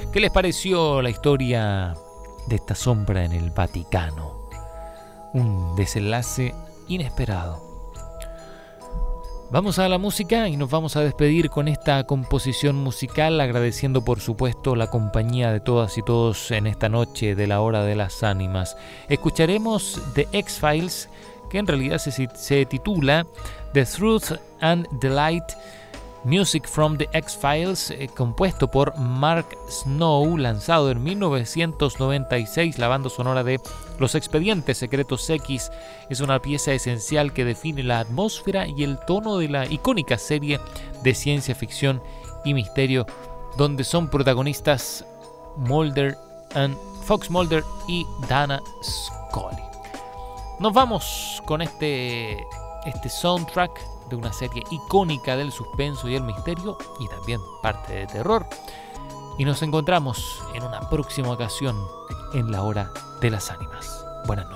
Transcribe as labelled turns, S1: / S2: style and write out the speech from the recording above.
S1: ¿Qué les pareció la historia de esta sombra en el Vaticano? Un desenlace inesperado. Vamos a la música y nos vamos a despedir con esta composición musical, agradeciendo por supuesto la compañía de todas y todos en esta noche de la Hora de las Ánimas. Escucharemos The X-Files, que en realidad se titula The Truth and the Light, Music from the X-Files, compuesto por Mark Snow, lanzado en 1996. La banda sonora de Los Expedientes Secretos X es una pieza esencial que define la atmósfera y el tono de la icónica serie de ciencia ficción y misterio, donde son protagonistas Fox Mulder y Dana Scully. Nos vamos con este soundtrack de una serie icónica del suspenso y el misterio, y también parte de terror. Y nos encontramos en una próxima ocasión en la Hora de las Ánimas. Buenas noches.